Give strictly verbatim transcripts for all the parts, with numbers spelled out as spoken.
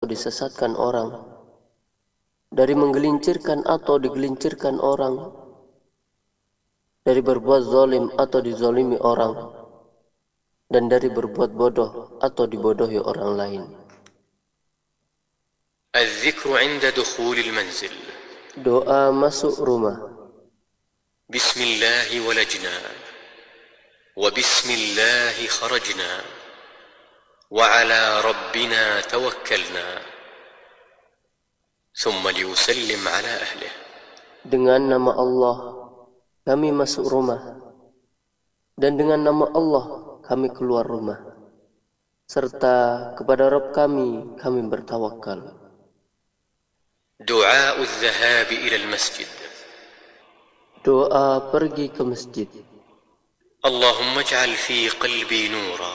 disesatkan orang, dari menggelincirkan atau digelincirkan orang, dari berbuat zalim atau dizalimi orang, dan dari berbuat bodoh atau dibodohi orang lain. الذكر عند دخول المنزل. Doa masuk rumah. بسم الله ولجنا وبسم الله خرجنا وعلى ربنا توكلنا ثم ليسلم على أهله. Dengan nama Allah kami masuk rumah, dan dengan nama Allah kami keluar rumah, serta kepada Rabb kami kami bertawakal. دعاء الذهاب إلى المسجد. Doa pergi ke masjid. اللهم اجعل في قلبي نورا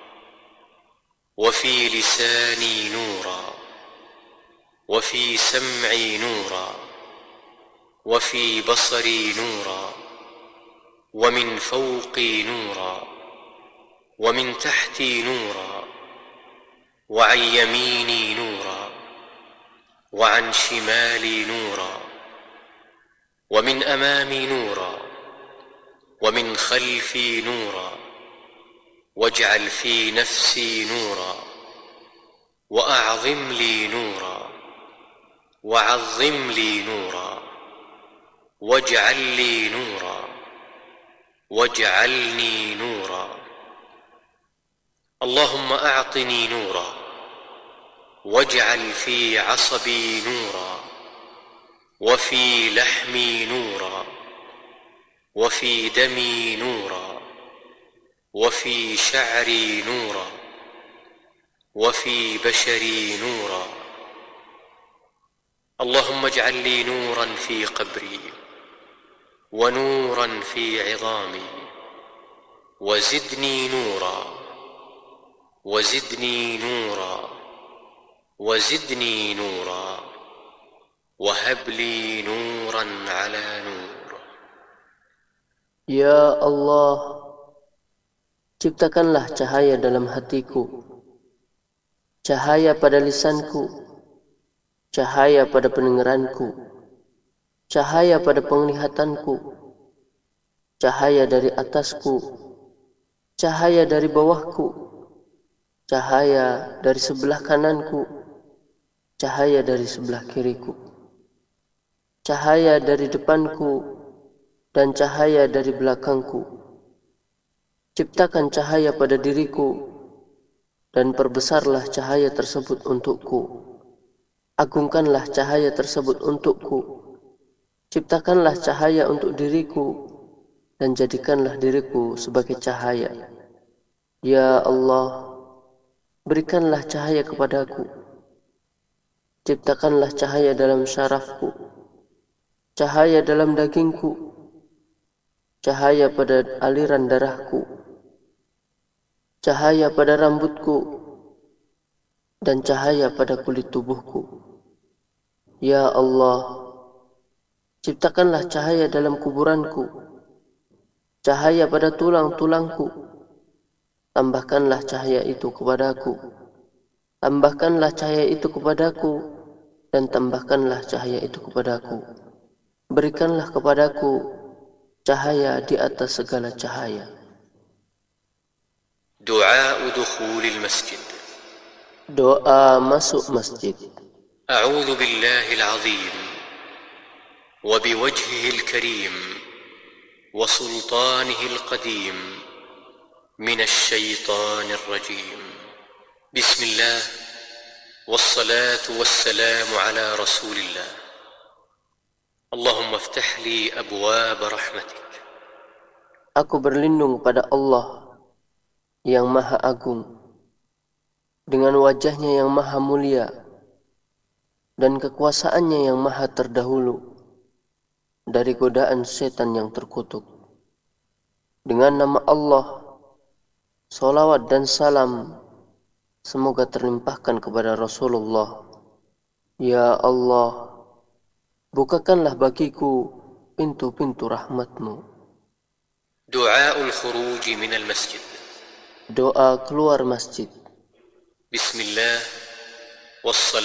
وفي لساني نورا وفي سمعي نورا وفي بصري نورا ومن فوقي نورا ومن تحتي نورا وعن يميني نورا وعن شمالي نورا ومن أمامي نورا ومن خلفي نورا واجعل في نفسي نورا وأعظم لي نورا وعظم لي نورا واجعل لي نورا واجعلني نورا. اللهم أعطني نورا واجعل في عصبي نورا وفي لحمي نورا وفي دمي نورا وفي شعري نورا وفي بشري نورا. اللهم اجعل لي نورا في قبري ونورا في عظامي وزدني نورا وزدني نورا وزدني نورا وهب لي نورا على نور. Ya Allah, ciptakanlah cahaya dalam hatiku, cahaya pada lisanku, cahaya pada pendengaranku, cahaya pada penglihatanku, cahaya dari atasku, cahaya dari bawahku, cahaya dari sebelah kananku, cahaya dari sebelah kiriku, cahaya dari depanku, dan cahaya dari belakangku. Ciptakan cahaya pada diriku, dan perbesarlah cahaya tersebut untukku. Agungkanlah cahaya tersebut untukku. Ciptakanlah cahaya untuk diriku, dan jadikanlah diriku sebagai cahaya. Ya Allah, berikanlah cahaya kepadaku. Ciptakanlah cahaya dalam syarafku, cahaya dalam dagingku, cahaya pada aliran darahku, cahaya pada rambutku, dan cahaya pada kulit tubuhku. Ya Allah, ciptakanlah cahaya dalam kuburanku, cahaya pada tulang-tulangku. Tambahkanlah cahaya itu kepadaku. Tambahkanlah cahaya itu kepadaku, dan tambahkanlah cahaya itu kepadaku. Berikanlah kepadaku cahaya di atas segala cahaya. دعاء دخول المسجد. Doa masuk masjid. أعوذ بالله العظيم وبوجهه الكريم وسلطانه القديم من الشيطان الرجيم. بسم الله والصلاة والسلام على رسول الله. اللهم افتح لي أبواب رحمتك. Aku berlindung pada Allah yang Maha Agung, dengan wajahnya yang Maha Mulia dan kekuasaannya yang Maha Terdahulu, dari godaan setan yang terkutuk. Dengan nama Allah, salawat dan salam semoga terlimpahkan kepada Rasulullah. Ya Allah, bukakanlah bagiku pintu-pintu rahmat-Mu. دعاء الخروج من المسجد. Doa keluar masjid. بسم الله والصلاة